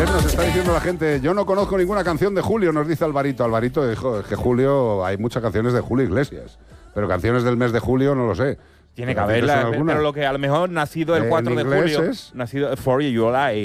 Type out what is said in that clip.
Nos está diciendo la gente, yo no conozco ninguna canción de Julio, nos dice Alvarito. Alvarito dijo, es que Julio, hay muchas canciones de Julio Iglesias, pero canciones del mes de julio no lo sé. Tiene que haberla, pero lo que a lo mejor nacido el 4 de julio, nacido For You Alive.